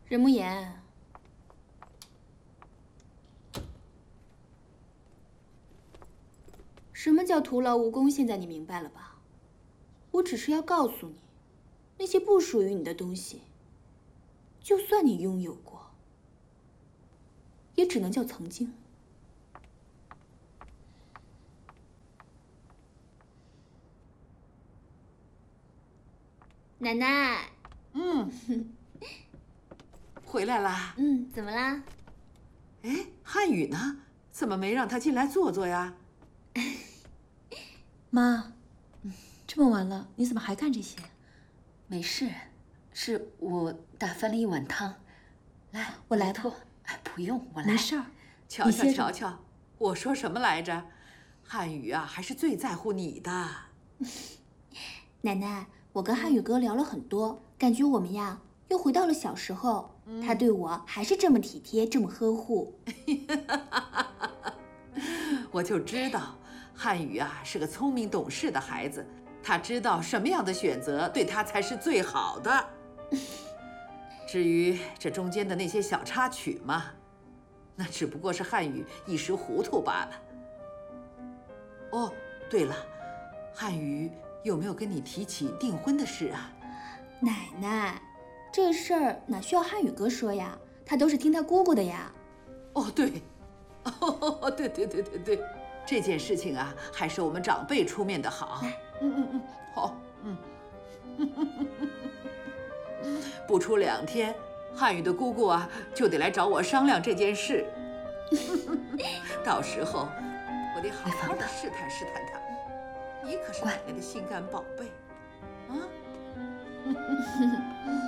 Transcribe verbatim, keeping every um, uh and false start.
任慕言，什么叫徒劳无功？现在你明白了吧？我只是要告诉你，那些不属于你的东西，就算你拥有过，也只能叫曾经。奶奶， 嗯，回来啦。 嗯，怎么啦？ 哎，汉语呢？怎么没让他进来坐坐呀？ 妈，这么晚了，你怎么还干这些？ 没事，是我打翻了一碗汤。来， 我来吧。 哎，不用，我来。 没事儿。 瞧瞧瞧瞧，我说什么来着？汉语啊，还是最在乎你的。 奶奶，我跟汉语哥聊了很多，感觉我们呀又回到了小时候。嗯、他对我还是这么体贴，这么呵护。 我就知道，汉语啊是个聪明懂事的孩子，他知道什么样的选择对他才是最好的。至于这中间的那些小插曲嘛，那只不过是汉语一时糊涂罢了。哦，对了，汉语有没有跟你提起订婚的事啊？ 奶奶，这事儿哪需要汉语哥说呀？他都是听他姑姑的呀。 哦，对，哦，对对对对对，这件事情啊，还是我们长辈出面的好。嗯嗯嗯，好，嗯。不出两天，汉语的姑姑啊就得来找我商量这件事。到时候我得好好的试探试探他。你可是奶奶的心肝宝贝，啊！